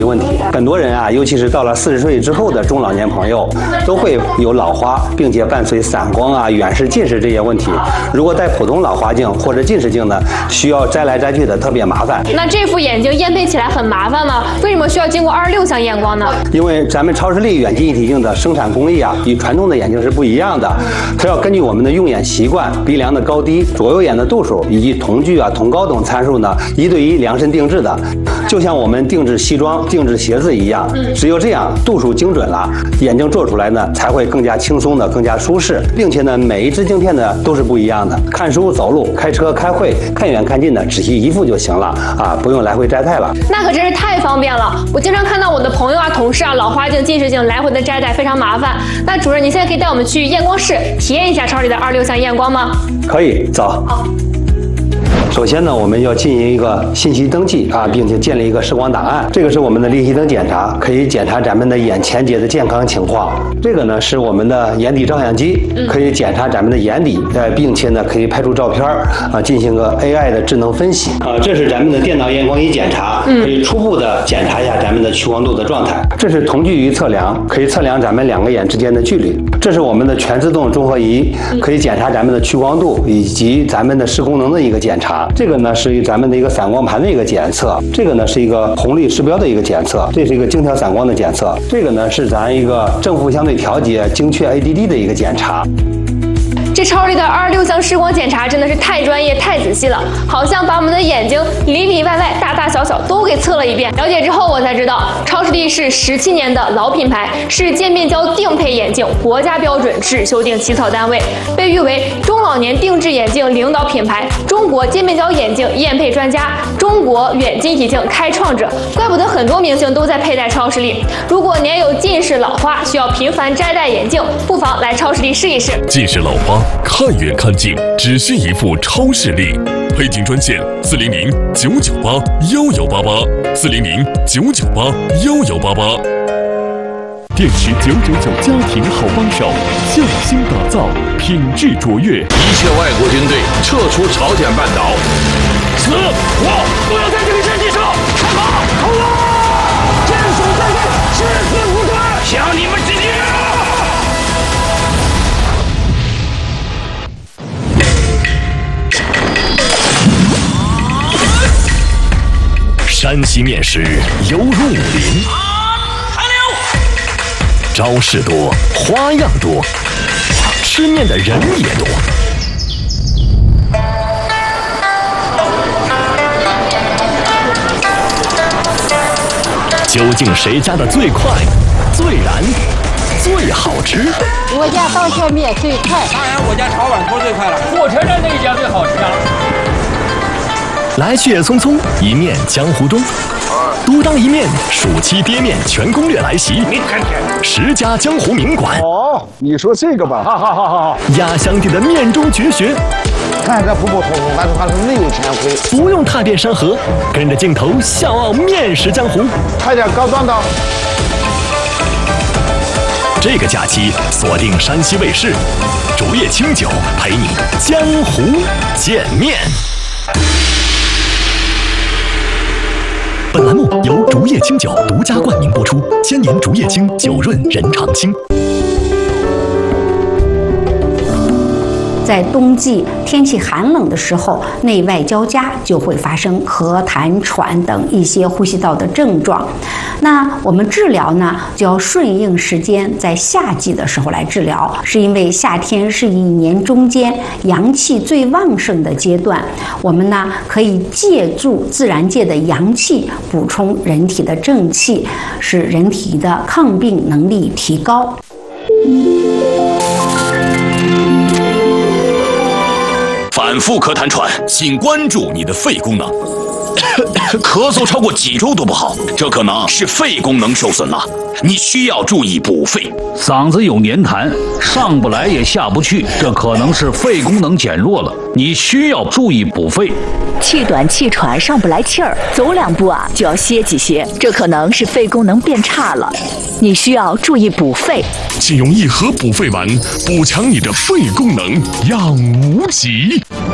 问题。很多人啊，尤其是到了40岁之后的中老年朋友，都会有老花，并且伴随散光啊、远视、近视这些问题。如果戴普通老花镜或者近视镜呢，需要摘来摘去的，特别麻烦。 那这副眼镜验配起来很麻烦吗？为什么需要经过26项验光呢？ 因为咱们超视力远近一体镜的生产工艺啊，与传统的眼镜是不一样的。它要根据我们的用眼习惯、鼻梁的高低、左右眼的度数以及瞳距啊、瞳高等参数呢，1对1量身定制的。就像我们定制西装、定制鞋子一样，只有这样度数精准了，眼镜做出来呢才会更加轻松的、更加舒适，并且呢每一支镜片呢都是不一样的。看书、走路、开车、开会，看远看近的只需一副就行了啊，不用来回摘戴了。 那可真是太方便了！我经常看到我的朋友啊、同事啊，老花镜、近视镜来回的摘戴非常麻烦。那主任，你现在可以带我们去验光室体验一下超视力的26项验光吗？ 可以，走。好。首先呢，我们要进行一个信息登记啊，并且建立一个视光档案。这个是我们的立体灯检查，可以检查咱们的眼前节的健康情况。这个呢是我们的眼底照相机，可以检查咱们的眼底，并且呢可以拍出照片啊，进行个 AI 的智能分析啊。这是咱们的电脑验光仪检查，可以初步的检查一下咱们的屈光度的状态。这是瞳距仪测量，可以测量咱们2个眼之间的距离。这是我们的全自动综合仪，可以检查咱们的屈光度以及咱们的视功能的一个检查。这个呢是咱们的一个散光盘的一个检测，这个呢是一个红绿视标的一个检测，这是一个精调散光的检测，这个呢是咱一个正负相对调节精确 ADD 的一个检查。 这超视力的26项视光检查真的是太专业、太仔细了，好像把我们的眼睛里里外外、大大小小都给测了一遍。了解之后，我才知道超视力是17年的老品牌，是渐变焦定配眼镜国家标准制修订起草单位，被誉为中老年定制眼镜领导品牌、中国渐变焦眼镜验配专家、中国远近体镜开创者。怪不得很多明星都在佩戴超视力。如果您有近视、老花，需要频繁摘戴眼镜，不妨来超视力试一试。 近视老花看远看近，只需一副超视力。配镜专线400-998-1188，400-998-1188。电池999家庭好帮手，匠心打造，品质卓越。 一切外国军队撤出朝鲜半岛。死！我不要在这里阵地上开炮！好啊！坚守在地，誓死不退！向你们致敬！ 山西面食犹如武林，招式多，花样多，吃面的人也多。究竟谁家的最快、最燃、最好吃？ 我家刀削面最快， 当然我家炒碗头最快了， 火车站那一家最好吃啊。 来去也匆匆，一面江湖中，独当一面，暑期爹面全攻略来袭，10家江湖名馆。 哦，你说这个吧， 好，压箱底的面中绝学。 看这普普通通，但是它是没有天灰。 不用踏遍山河，跟着镜头笑傲面食江湖。 快点高端到！ 这个假期锁定山西卫视，竹叶青酒陪你江湖见面。本栏目由竹叶青酒独家冠名播出，千年竹叶青，酒润人常青。 在冬季天气寒冷的时候，内外交加，就会发生咳痰喘等一些呼吸道的症状。那我们治疗呢，就要顺应时间，在夏季的时候来治疗，是因为夏天是一年中间阳气最旺盛的阶段，我们呢可以借助自然界的阳气，补充人体的正气，使人体的抗病能力提高。 反复咳痰喘，请关注你的肺功能。咳嗽超过几周都不好，这可能是肺功能受损了，你需要注意补肺。 嗓子有黏痰，上不来也下不去，这可能是肺功能减弱了，你需要注意补肺。 气短气喘，上不来气儿，走2步啊就要歇几歇，这可能是肺功能变差了，你需要注意补肺。 请用1盒补肺丸补强你的肺功能，让无极。